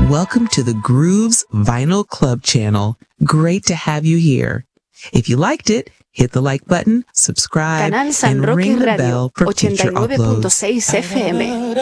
Welcome to the Grooves Vinyl Club channel. Great to have you here. If you liked it, hit the like button, subscribe, Canal San and Roque ring the Radio, bell for future uploads. 89.6 FM.